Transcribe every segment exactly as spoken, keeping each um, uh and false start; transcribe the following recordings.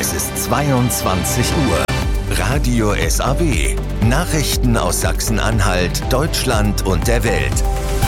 Es ist zweiundzwanzig Uhr. Radio S A W. Nachrichten aus Sachsen-Anhalt, Deutschland und der Welt.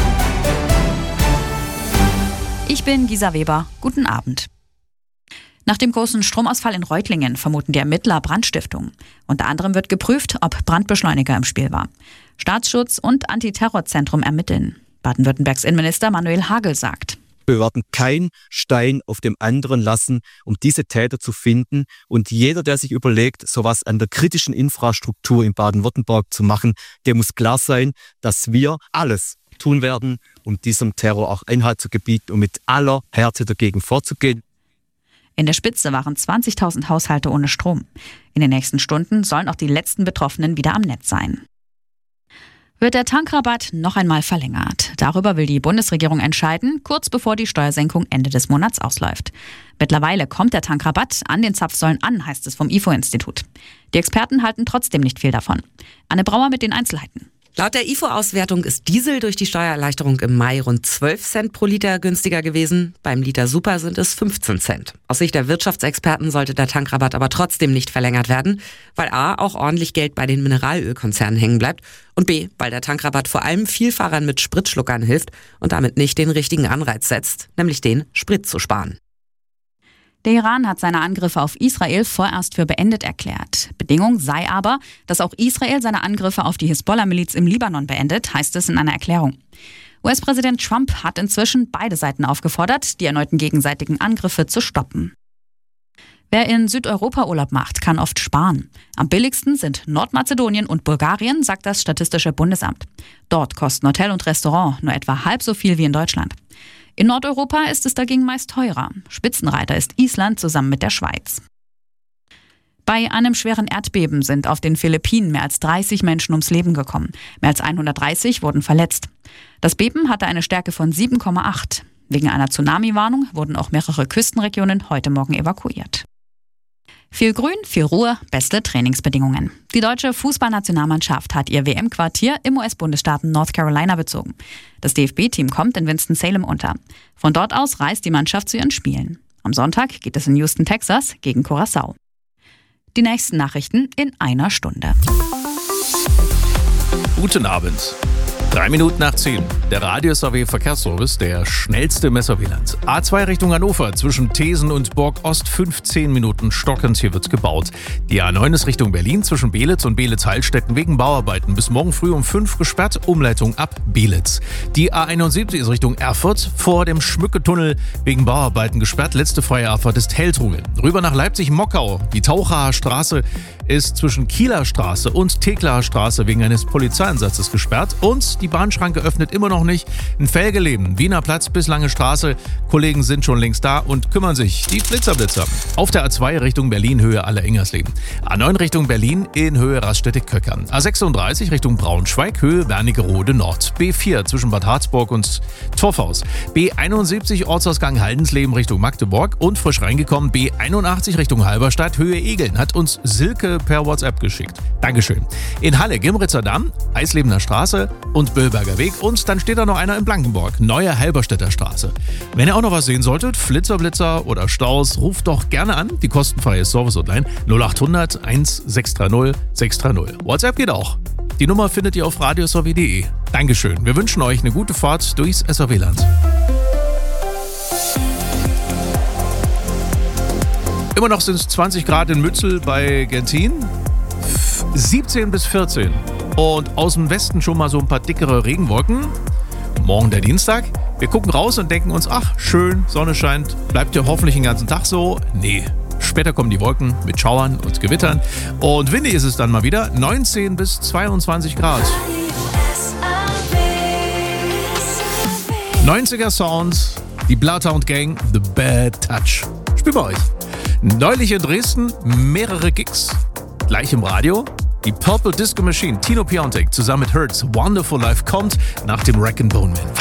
Ich bin Gisa Weber. Guten Abend. Nach dem großen Stromausfall in Reutlingen vermuten die Ermittler Brandstiftung. Unter anderem wird geprüft, ob Brandbeschleuniger im Spiel war. Staatsschutz und Antiterrorzentrum ermitteln. Baden-Württembergs Innenminister Manuel Hagel sagt: Wir werden keinen Stein auf dem anderen lassen, um diese Täter zu finden. Und jeder, der sich überlegt, sowas an der kritischen Infrastruktur in Baden-Württemberg zu machen, der muss klar sein, dass wir alles tun werden, um diesem Terror auch Einhalt zu gebieten und mit aller Härte dagegen vorzugehen. In der Spitze waren zwanzigtausend Haushalte ohne Strom. In den nächsten Stunden sollen auch die letzten Betroffenen wieder am Netz sein. Wird der Tankrabatt noch einmal verlängert? Darüber will die Bundesregierung entscheiden, kurz bevor die Steuersenkung Ende des Monats ausläuft. Mittlerweile kommt der Tankrabatt an den Zapfsäulen an, heißt es vom I F O-Institut. Die Experten halten trotzdem nicht viel davon. Anne Brauer mit den Einzelheiten. Laut der I F O-Auswertung ist Diesel durch die Steuererleichterung im Mai rund zwölf Cent pro Liter günstiger gewesen. Beim Liter Super sind es fünfzehn Cent. Aus Sicht der Wirtschaftsexperten sollte der Tankrabatt aber trotzdem nicht verlängert werden, weil a. auch ordentlich Geld bei den Mineralölkonzernen hängen bleibt und b. weil der Tankrabatt vor allem Vielfahrern mit Spritschluckern hilft und damit nicht den richtigen Anreiz setzt, nämlich den, Sprit zu sparen. Der Iran hat seine Angriffe auf Israel vorerst für beendet erklärt. Bedingung sei aber, dass auch Israel seine Angriffe auf die Hisbollah-Miliz im Libanon beendet, heißt es in einer Erklärung. U S-Präsident Trump hat inzwischen beide Seiten aufgefordert, die erneuten gegenseitigen Angriffe zu stoppen. Wer in Südeuropa Urlaub macht, kann oft sparen. Am billigsten sind Nordmazedonien und Bulgarien, sagt das Statistische Bundesamt. Dort kosten Hotel und Restaurant nur etwa halb so viel wie in Deutschland. In Nordeuropa ist es dagegen meist teurer. Spitzenreiter ist Island zusammen mit der Schweiz. Bei einem schweren Erdbeben sind auf den Philippinen mehr als dreißig Menschen ums Leben gekommen. Mehr als hundertdreißig wurden verletzt. Das Beben hatte eine Stärke von sieben Komma acht. Wegen einer Tsunami-Warnung wurden auch mehrere Küstenregionen heute Morgen evakuiert. Viel Grün, viel Ruhe, beste Trainingsbedingungen. Die deutsche Fußballnationalmannschaft hat ihr W M-Quartier im U S-Bundesstaat North Carolina bezogen. Das D F B-Team kommt in Winston-Salem unter. Von dort aus reist die Mannschaft zu ihren Spielen. Am Sonntag geht es in Houston, Texas, gegen Curaçao. Die nächsten Nachrichten in einer Stunde. Guten Abend. Drei Minuten nach zehn. Der Radio S A W Verkehrsservice, der schnellste Messerwieland. A zwei Richtung Hannover, zwischen Thesen und Borg Ost, fünfzehn Minuten stockend, hier wird gebaut. Die A neun ist Richtung Berlin, zwischen Belitz und Belitz-Heilstätten wegen Bauarbeiten. Bis morgen früh um fünf gesperrt, Umleitung ab Belitz. Die A einundsiebzig ist Richtung Erfurt, vor dem Schmücketunnel wegen Bauarbeiten gesperrt. Letzte freie Abfahrt ist Heldrungen. Rüber nach Leipzig-Mockau. Die Tauchacher Straße ist zwischen Kieler Straße und Teklaer Straße wegen eines Polizeieinsatzes gesperrt. Und die Bahnschranke öffnet immer noch nicht. In Velgeleben, Wiener Platz bis Lange Straße. Kollegen sind schon längst da und kümmern sich. Die Blitzerblitzer. Auf der A zwei Richtung Berlin, Höhe Aller-Ingersleben. A neun Richtung Berlin in Höhe Raststätte-Köckern. A sechsunddreißig Richtung Braunschweig, Höhe Wernigerode Nord. B vier zwischen Bad Harzburg und Torfhaus. B einundsiebzig Ortsausgang Haldensleben Richtung Magdeburg und frisch reingekommen B einundachtzig Richtung Halberstadt, Höhe Egeln. Hat uns Silke per WhatsApp geschickt. Dankeschön. In Halle, Gimritzer Damm, Eislebener Straße und Böllberger Weg. Und dann steht da noch einer in Blankenburg, Neue Halberstädter Straße. Wenn ihr auch noch was sehen solltet, Flitzerblitzer oder Staus, ruft doch gerne an. Die kostenfreie Service-Hotline null achthundert eins sechs drei null sechs drei null. WhatsApp geht auch. Die Nummer findet ihr auf radio s a w punkt d e. Dankeschön. Wir wünschen euch eine gute Fahrt durchs S A W-Land. Immer noch sind es zwanzig Grad in Mützel bei Gentin. siebzehn bis vierzehn. Und aus dem Westen schon mal so ein paar dickere Regenwolken. Morgen der Dienstag. Wir gucken raus und denken uns, ach, schön, Sonne scheint. Bleibt ja hoffentlich den ganzen Tag so. Nee, später kommen die Wolken mit Schauern und Gewittern. Und windig ist es dann mal wieder. neunzehn bis zweiundzwanzig Grad. neunziger Sound, die Bloodhound Gang, The Bad Touch. Spiel bei euch. Neulich in Dresden mehrere Gigs. Gleich im Radio. Die Purple Disco Machine, Tino Piontek zusammen mit Hertz, Wonderful Life kommt nach dem Wreck and Bone Man.